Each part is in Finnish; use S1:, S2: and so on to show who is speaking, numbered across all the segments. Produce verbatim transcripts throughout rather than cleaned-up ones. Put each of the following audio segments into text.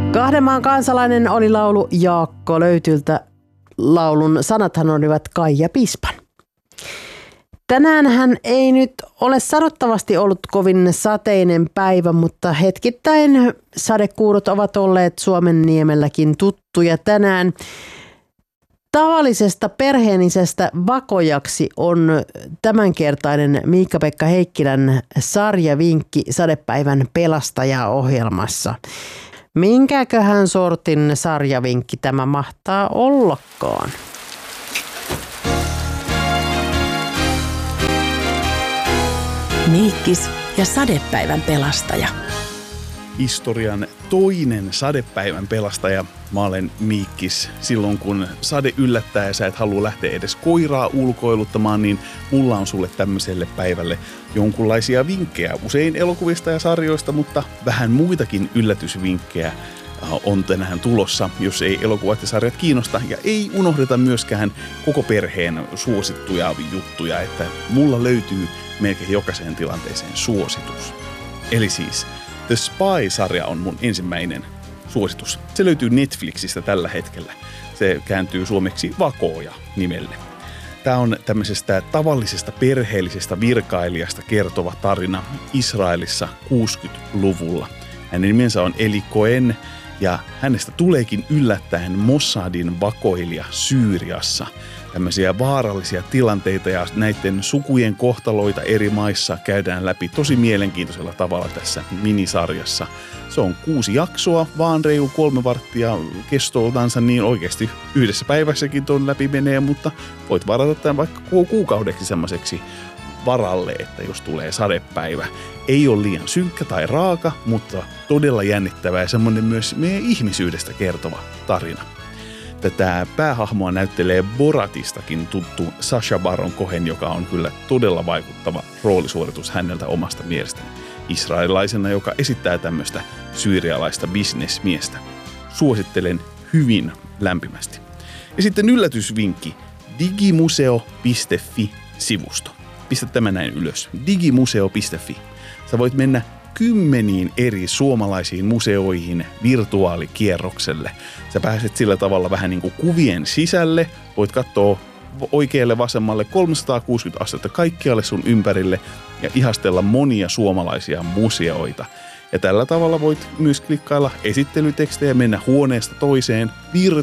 S1: Kahden maan kansalainen oli laulu Jaakko Löytyltä. Laulun sanathan olivat Kaija Pispan. Tänään hän ei nyt ole sanottavasti ollut kovin sateinen päivä, mutta hetkittäin sadekuurot ovat olleet Suomen niemelläkin tuttuja tänään. Tavallisesta perheenisestä vakojaksi on tämänkertainen Miikka-Pekka Heikkilän sarjavinkki sadepäivän pelastaja-ohjelmassa. Minkäköhän sortin sarjavinkki tämä mahtaa ollakaan?
S2: Miikkis ja sadepäivän pelastaja.
S3: Historian toinen sadepäivän pelastaja. Mä olen Miikkis. Silloin kun sade yllättää ja sä et halua lähteä edes koiraa ulkoiluttamaan, niin mulla on sulle tämmöiselle päivälle jonkunlaisia vinkkejä. Usein elokuvista ja sarjoista, mutta vähän muitakin yllätysvinkkejä on tänään tulossa, jos ei elokuvat ja sarjat kiinnosta. Ja ei unohdeta myöskään koko perheen suosittuja juttuja, että mulla löytyy melkein jokaiseen tilanteeseen suositus. Eli siis The Spy-sarja on mun ensimmäinen suositus. Se löytyy Netflixistä tällä hetkellä. Se kääntyy suomeksi Vakooja nimelle. Tämä on tämmöisestä tavallisesta perheellisestä virkailijasta kertova tarina Israelissa kuusikymmentäluvulla. Hänen nimensä on Eli Cohen ja hänestä tuleekin yllättäen Mossadin vakoilija Syyriassa. Tämmöisiä vaarallisia tilanteita ja näiden sukujen kohtaloita eri maissa käydään läpi tosi mielenkiintoisella tavalla tässä minisarjassa. Se on kuusi jaksoa, vaan reilu kolme varttia kestoltansa, niin oikeasti yhdessä päivässäkin ton läpi menee, mutta voit varata tämän vaikka kuukaudeksi semmoiseksi varalle, että jos tulee sadepäivä. Ei ole liian synkkä tai raaka, mutta todella jännittävä ja semmoinen myös meidän ihmisyydestä kertova tarina. Tätä päähahmoa näyttelee Boratistakin tuttu Sacha Baron Cohen, joka on kyllä todella vaikuttava roolisuoritus häneltä omasta mielestäni. Israelilaisena, joka esittää tämmöistä syyrialaista bisnesmiestä. Suosittelen hyvin lämpimästi. Ja sitten yllätysvinkki, digimuseo piste fi-sivusto. Pistä tämä näin ylös, digimuseo piste fi. Sä voit mennä kymmeniin eri suomalaisiin museoihin virtuaalikierrokselle. Sä pääset sillä tavalla vähän niin kuin kuvien sisälle, voit katsoa oikealle vasemmalle kolmesataakuusikymmentä astetta kaikkialle sun ympärille ja ihastella monia suomalaisia museoita. Ja tällä tavalla voit myös klikkailla esittelytekstejä ja mennä huoneesta toiseen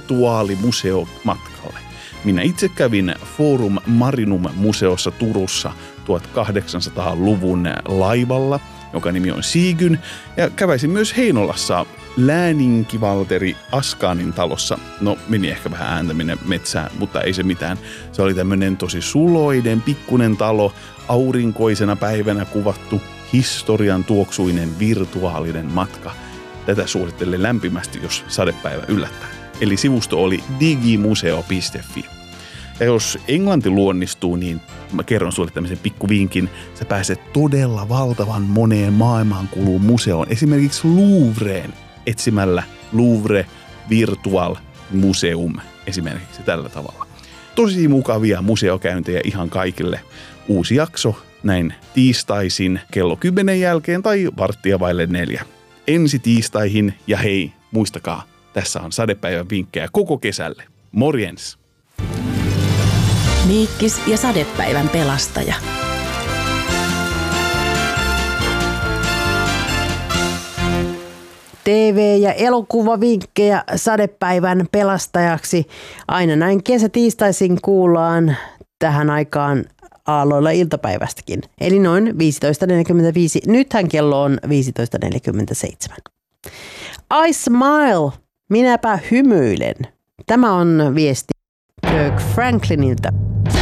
S3: virtuaalimuseomatkalle. Minä itse kävin Forum Marinum-museossa Turussa tuhatkahdeksansataaluvun laivalla, jonka nimi on Siigyn, ja käväisin myös Heinolassa Lääninkivalteri Askaanin talossa. No, meni ehkä vähän ääntäminen metsään, mutta ei se mitään. Se oli tämmöinen tosi suloinen, pikkunen talo, aurinkoisena päivänä kuvattu, historian tuoksuinen virtuaalinen matka. Tätä suosittelen lämpimästi, jos sadepäivä yllättää. Eli sivusto oli digimuseo piste fi. Ja jos englanti luonnistuu, niin mä kerron sulle tämmöisen pikkuvinkin. Sä pääset todella valtavan moneen maailmankulun museoon. Esimerkiksi Louvreen etsimällä Louvre Virtual Museum esimerkiksi tällä tavalla. Tosi mukavia museokäyntejä ihan kaikille. Uusi jakso näin tiistaisin kello kymmenen jälkeen tai varttia vaille neljä. Ensi tiistaihin ja hei, muistakaa, tässä on sadepäivän vinkkejä koko kesälle. Morjens!
S2: Miikkis ja sadepäivän pelastaja.
S1: T V- ja elokuvavinkkejä sadepäivän pelastajaksi. Aina näin kesätiistaisin kuullaan tähän aikaan aalloilla iltapäivästäkin. Eli noin viisitoista neljäkymmentäviisi. Nythän kello on viisitoista neljäkymmentäseitsemän. I smile. Minäpä hymyilen. Tämä on viesti Kirk Franklinilta.